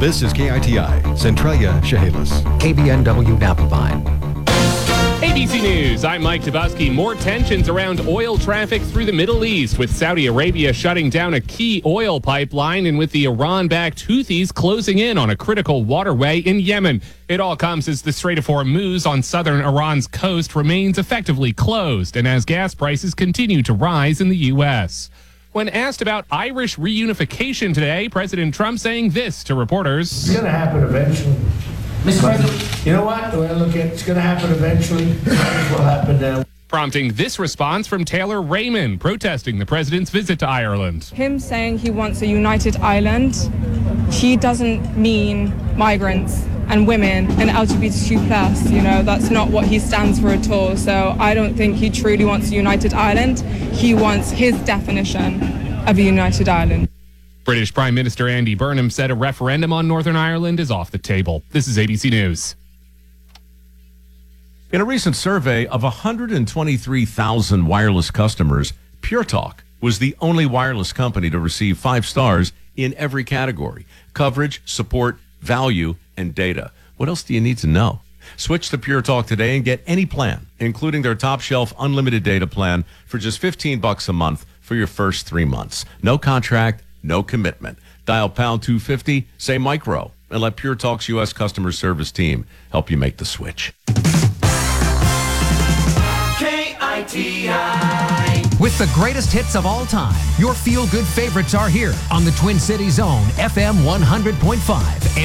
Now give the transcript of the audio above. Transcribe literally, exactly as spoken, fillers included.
This is K I T I, Centralia, Chehalis. K B N W Napa Vine. A B C News, I'm Mike Tabusky. More tensions around oil traffic through the Middle East, with Saudi Arabia shutting down a key oil pipeline and with the Iran-backed Houthis closing in on a critical waterway in Yemen. It all comes as the Strait of Hormuz on southern Iran's coast remains effectively closed, and as gas prices continue to rise in the U S. When asked about Irish reunification today, President Trump saying this to reporters. It's going to happen eventually. Mister President, you know what? The way I look at it, it's going to happen eventually. It will happen now. Prompting this response from Taylor Raymond, protesting the president's visit to Ireland. Him saying he wants a united Ireland, he doesn't mean migrants and women and L G B T Q plus, you know, that's not what he stands for at all. So I don't think he truly wants a united Ireland. He wants his definition of a united Ireland. British Prime Minister Andy Burnham said a referendum on Northern Ireland is off the table. This is A B C News. In a recent survey of one hundred twenty-three thousand wireless customers, Pure Talk was the only wireless company to receive five stars in every category: coverage, support, value, and data. What else do you need to know? Switch to Pure Talk today and get any plan, including their top shelf unlimited data plan, for just fifteen bucks a month for your first three months. No contract, no commitment. Dial pound two fifty, say micro, and let Pure Talk's U S customer service team help you make the switch. K I T I. With the greatest hits of all time, your feel-good favorites are here on the Twin Cities own F M one hundred point five.